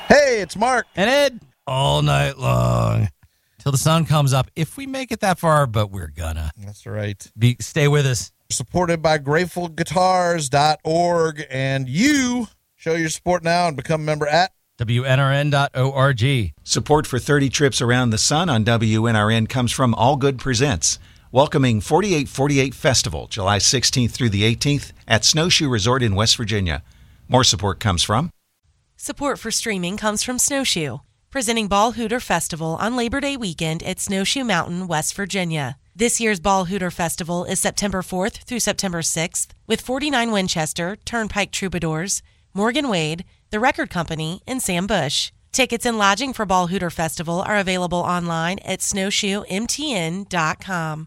Hey, it's Mark. And Ed. All night long. Till the sun comes up. If we make it that far, but we're gonna. That's right. Stay with us. Supported by GratefulGuitars.org. And you show your support now and become a member at WNRN.org. Support for 30 Trips Around the Sun on WNRN comes from All Good Presents, welcoming 4848 Festival, July 16th through the 18th at Snowshoe Resort in West Virginia. More support comes from... Support for streaming comes from Snowshoe, presenting Ball Hooter Festival on Labor Day weekend at Snowshoe Mountain, West Virginia. This year's Ball Hooter Festival is September 4th through September 6th with 49 Winchester, Turnpike Troubadours, Morgan Wade, The Record Company, and Sam Bush. Tickets and lodging for Ball Hooter Festival are available online at snowshoemtn.com.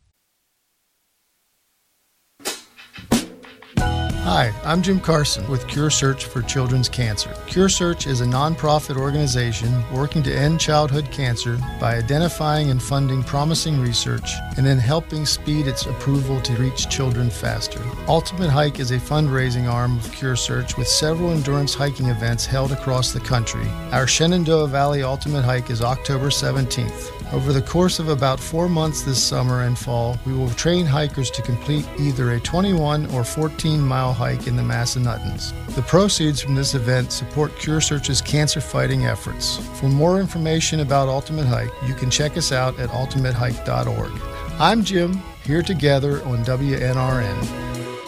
Hi, I'm Jim Carson with Cure Search for Children's Cancer. Cure Search is a nonprofit organization working to end childhood cancer by identifying and funding promising research and then helping speed its approval to reach children faster. Ultimate Hike is a fundraising arm of Cure Search with several endurance hiking events held across the country. Our Shenandoah Valley Ultimate Hike is October 17th. Over the course of about 4 months this summer and fall, we will train hikers to complete either a 21 or 14-mile hike in the Massanuttons. The proceeds from this event support Cure Search's cancer-fighting efforts. For more information about Ultimate Hike, you can check us out at ultimatehike.org. I'm Jim, here together on WNRN.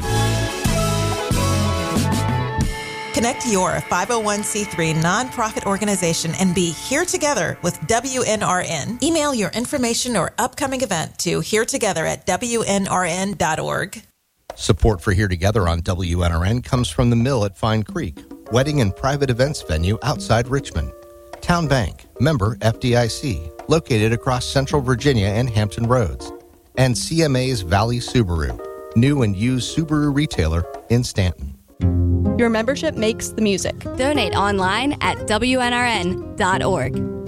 Connect your 501c3 nonprofit organization and be here together with WNRN. Email your information or upcoming event to heretogether@WNRN.org. Support for Here Together on WNRN comes from the Mill at Fine Creek, wedding and private events venue outside Richmond. Town Bank, member FDIC, located across Central Virginia and Hampton Roads. And CMA's Valley Subaru, new and used Subaru retailer in Stanton. Your membership makes the music. Donate online at WNRN.org.